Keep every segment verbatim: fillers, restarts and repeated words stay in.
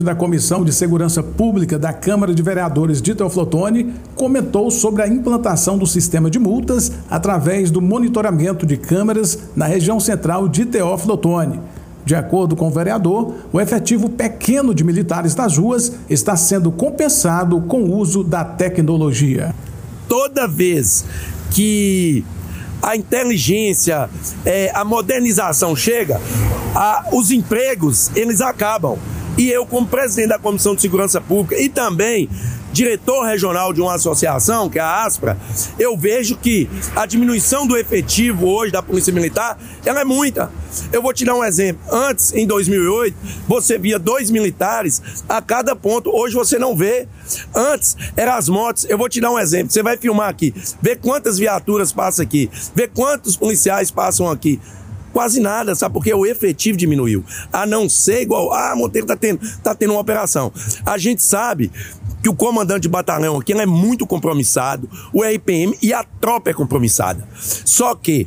Da Comissão de Segurança Pública da Câmara de Vereadores de Teoflotone comentou sobre a implantação do sistema de multas através do monitoramento de câmeras na região central de Teoflotone. De acordo com o vereador, o efetivo pequeno de militares nas ruas está sendo compensado com o uso da tecnologia. Toda vez que a inteligência, é, a modernização chega, a, os empregos, eles acabam. E eu, como presidente da Comissão de Segurança Pública e também diretor regional de uma associação, que é a ASPRA, eu vejo que a diminuição do efetivo hoje da Polícia Militar, ela é muita. Eu vou te dar um exemplo. Antes, em dois mil e oito, você via dois militares a cada ponto. Hoje você não vê. Antes, eram as motos. Eu vou te dar um exemplo. Você vai filmar aqui, vê quantas viaturas passam aqui, vê quantos policiais passam aqui. Quase nada, sabe? Porque o efetivo diminuiu. A não ser igual, ah, Monteiro tá tendo, tá tendo uma operação. A gente sabe que o comandante de batalhão aqui é muito compromissado, o R P M e a tropa é compromissada. Só que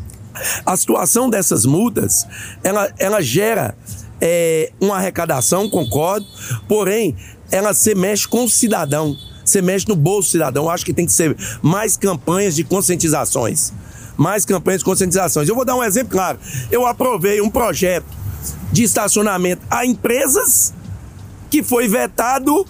a situação dessas multas, ela, ela gera é, uma arrecadação, concordo, porém, ela se mexe com o cidadão, se mexe no bolso do cidadão. Eu acho que tem que ser mais campanhas de conscientizações. Mais campanhas de conscientizações. Eu vou dar um exemplo claro. Eu aprovei um projeto de estacionamento a empresas que foi vetado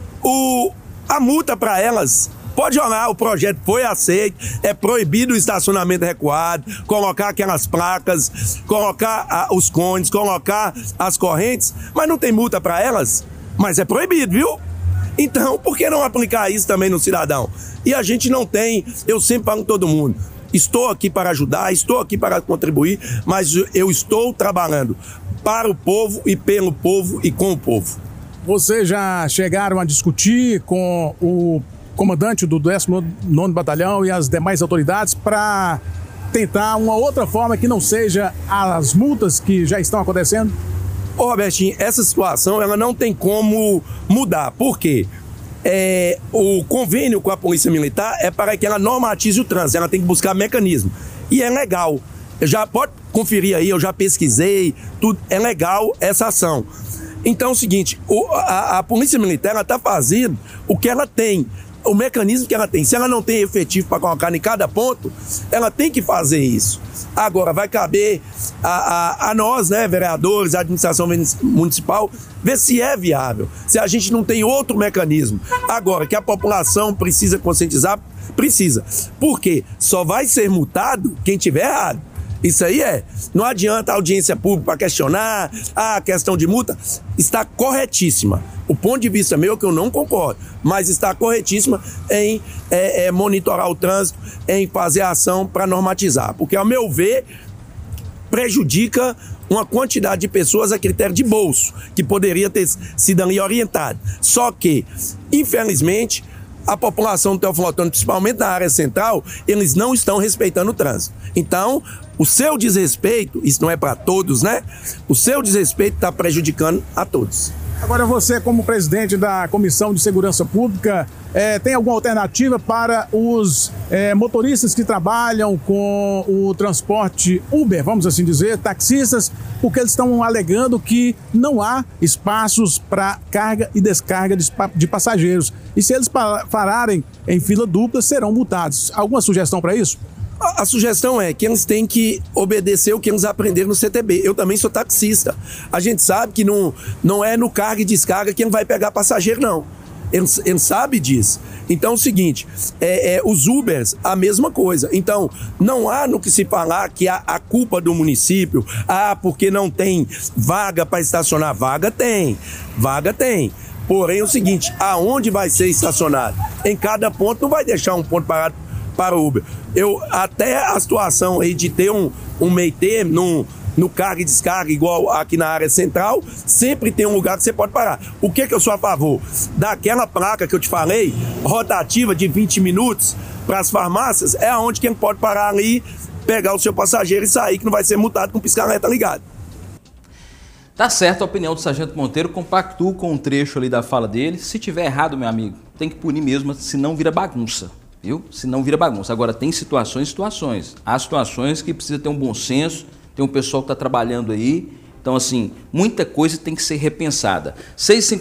o, a multa para elas. Pode olhar, o projeto foi aceito, é proibido o estacionamento recuado, colocar aquelas placas, colocar a, os cones, colocar as correntes, mas não tem multa para elas, mas é proibido, viu? Então, por que não aplicar isso também no cidadão? E a gente não tem, eu sempre falo com todo mundo, estou aqui para ajudar, estou aqui para contribuir, mas eu estou trabalhando para o povo e pelo povo e com o povo. Vocês já chegaram a discutir com o comandante do décimo nono Batalhão e as demais autoridades para tentar uma outra forma que não seja as multas que já estão acontecendo? Ô Robertinho, essa situação ela não tem como mudar. Por quê? É, o convênio com a Polícia Militar é para que ela normatize o trânsito, ela tem que buscar mecanismo. E é legal, já pode conferir aí, eu já pesquisei, tudo, é legal essa ação. Então é o seguinte, o, a, a Polícia Militar está fazendo o que ela tem, o mecanismo que ela tem. Se ela não tem efetivo para colocar em cada ponto, ela tem que fazer isso. Agora, vai caber a, a, a nós, né, vereadores, a administração municipal, ver se é viável, se a gente não tem outro mecanismo. Agora, que a população precisa conscientizar, precisa. Por quê? Só vai ser multado quem tiver errado. Isso aí é. Não adianta a audiência pública para questionar a questão de multa. Está corretíssima. O ponto de vista meu é que eu não concordo, mas está corretíssima em é, é, monitorar o trânsito, em fazer ação para normatizar. Porque, ao meu ver, prejudica uma quantidade de pessoas a critério de bolso, que poderia ter sido ali orientada. Só que, infelizmente, a população do Teoflotone, principalmente na área central, eles não estão respeitando o trânsito. Então, o seu desrespeito, isso não é para todos, né? O seu desrespeito está prejudicando a todos. Agora, você, como presidente da Comissão de Segurança Pública, é, tem alguma alternativa para os é, motoristas que trabalham com o transporte Uber, vamos assim dizer, taxistas, porque eles estão alegando que não há espaços para carga e descarga de, de passageiros. E se eles pararem em fila dupla, serão multados. Alguma sugestão para isso? A, a sugestão é que eles têm que obedecer o que eles aprenderam no C T B. Eu também sou taxista. A gente sabe que não, não é no carga e descarga que ele vai pegar passageiro, não. Ele, ele sabe disso. Então é o seguinte, é, é, os Ubers, a mesma coisa. Então, não há no que se falar que há a culpa do município, ah, porque não tem vaga para estacionar. Vaga tem, vaga tem. Porém é o seguinte, aonde vai ser estacionado? Em cada ponto, não vai deixar um ponto parado para o Uber. Eu, até a situação aí de ter um, um meio termo no, no carga e descarga, igual aqui na área central, sempre tem um lugar que você pode parar. O que que eu sou a favor? Daquela placa que eu te falei, rotativa de vinte minutos para as farmácias, é aonde quem pode parar ali, pegar o seu passageiro e sair, que não vai ser multado com o pisca-alerta ligado. Tá certo a opinião do Sargento Monteiro, compactuo com um trecho ali da fala dele. Se tiver errado, meu amigo, tem que punir mesmo, senão vira bagunça. Viu? Senão vira bagunça. Agora, tem situações e situações. Há situações que precisa ter um bom senso, tem um pessoal que está trabalhando aí Então, assim, muita coisa tem que ser repensada. seis